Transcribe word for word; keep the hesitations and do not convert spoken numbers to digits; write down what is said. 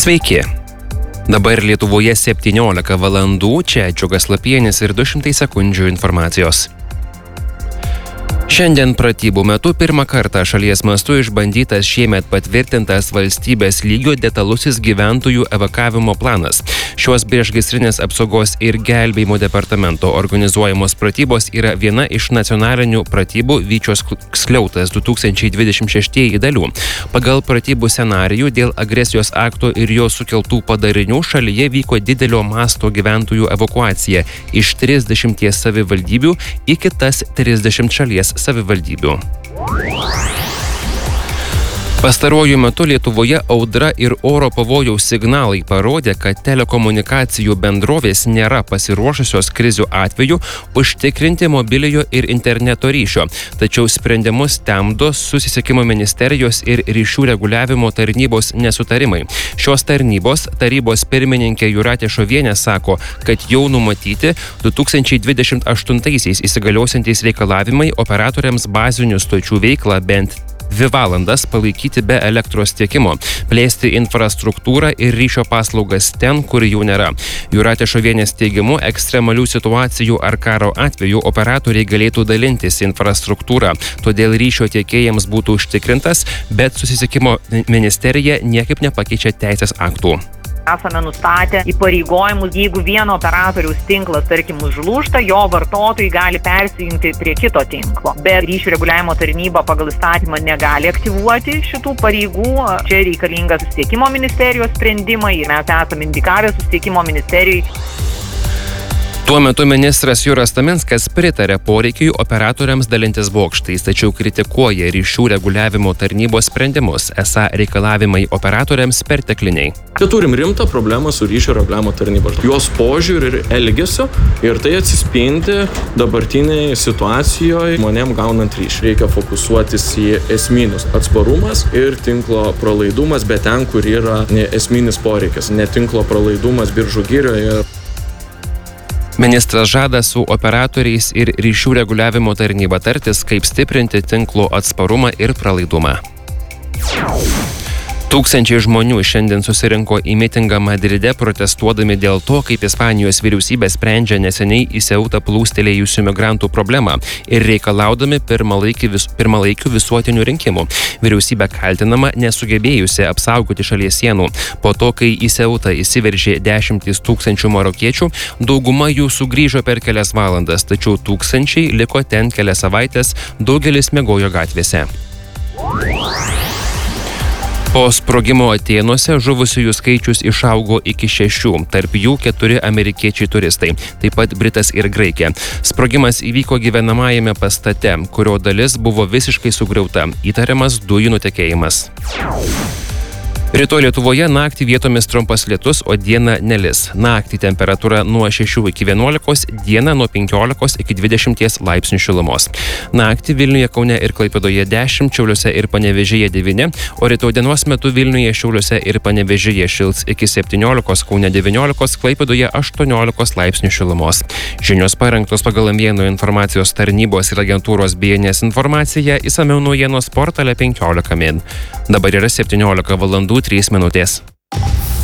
Sveiki. Dabar Lietuvoje septyniolika valandų, čia Džiugas Lapienis ir du šimtai sekundžių informacijos. Šiandien pratybų metu pirmą kartą šalies mastu išbandytas šiemet patvirtintas valstybės lygio detalusis gyventojų evakavimo planas. Šios priešgaisrinės apsaugos ir gelbėjimo departamento organizuojamos pratybos yra viena iš nacionalinių pratybų Vyčios skliautas du tūkstančiai dvidešimt šeštieji dalių. Pagal pratybų scenarijų dėl agresijos akto ir jo sukeltų padarinių šalyje vyko didelio masto gyventojų evakuacija iš trisdešimties savivaldybių į kitas trisdešimt šalies savivaldybių. Pastaruoju metu Lietuvoje audra ir oro pavojaus signalai parodė, kad telekomunikacijų bendrovės nėra pasiruošusios krizių atveju užtikrinti mobiliojo ir interneto ryšio, tačiau sprendimus temdo Susisiekimo ministerijos ir ryšių reguliavimo tarnybos nesutarimai. Šios tarnybos tarybos pirmininkė Jūratė Šovienė sako, kad jau numatyti du tūkstančiai dvidešimt aštuntaisiais įsigaliosiantys reikalavimai operatoriams bazinių stočių veiklą bent dvi valandas palaikyti be elektros tiekimo, plėsti infrastruktūrą ir ryšio paslaugas ten, kur jų nėra. Jūratė Šovienės teigimu, ekstremalių situacijų ar karo atveju operatoriai galėtų dalintis infrastruktūrą, todėl ryšio tiekėjams būtų užtikrintas, bet Susisiekimo ministerija niekaip nepakeičia teisės aktų. Esame nustatę įpareigojimus, jeigu vieno operatoriaus tinklas, tarkim, užlūžta, jo vartotojai gali persijungti prie kito tinklo. Bet ryšių reguliavimo tarnyba pagal įstatymą negali aktyvuoti šitų pareigų. Čia reikalingas Susisiekimo ministerijos sprendimai ir mes esame indikavę Susisiekimo ministerijai. Tuo metu ministras Juras Taminskas pritarė poreikiui operatoriams dalintis bokštais, tačiau kritikuoja ryšių reguliavimo tarnybos sprendimus, esą reikalavimai operatoriams pertekliniai. Čia turim rimtą problemą su ryšio reguliavimo tarnyba. Jos požiūrį ir elgesio ir tai atsispindi dabartiniai situacijoje žmonėm gaunant ryšį. Reikia fokusuotis į esminius atsparumas ir tinklo pralaidumas, bet ten, kur yra esminis poreikis, ne tinklo pralaidumas Biržų girioje. Ministras žada su operatoriais ir ryšių reguliavimo tarnyba tartis, kaip stiprinti tinklo atsparumą ir pralaidumą. Tūkstančiai žmonių šiandien susirinko į mitingą Madride protestuodami dėl to, kaip Ispanijos vyriausybė sprendžia neseniai į Ceutą plūstelėjusių migrantų problemą ir reikalaudami pirmalaikių vis, pirmalaikių visuotinių rinkimų. Vyriausybė kaltinama nesugebėjusi apsaugoti šalies sienų. Po to, kai į Ceutą įsiveržė dešimtys tūkstančių marokiečių, dauguma jų sugrįžo per kelias valandas, tačiau tūkstančiai liko ten kelias savaitės, daugelis miegojo gatvėse. Po sprogimo Atėnuose žuvusiųjų skaičius išaugo iki šešių, tarp jų keturi amerikiečiai turistai, taip pat britas ir graikė. Sprogimas įvyko gyvenamajame pastate, kurio dalis buvo visiškai sugriauta, įtariamas dujų nutekėjimas. Rytoj Lietuvoje naktį vietomis trumpas lietus, o dieną nelis. Naktį temperatūra nuo šešių iki vienuolikos, dieną nuo penkiolikos iki dvidešimties laipsnių šilumos. Naktį Vilniuje, Kaune ir Klaipėdoje dešimt, Šiauliuose ir Panevėžyje devyni, o rytoj dienos metu Vilniuje, Šiauliuose ir Panevėžyje šils iki septyniolikos, Kaune devyniolikos, Klaipėdoje aštuoniolikos laipsnių šilumos. Žinios parengtos pagal Vieno informacijos tarnybos ir agentūros B N S informaciją, išsamiau naujienos portale penkiolika min. Dabar yra septyniolika valandų trys minutės.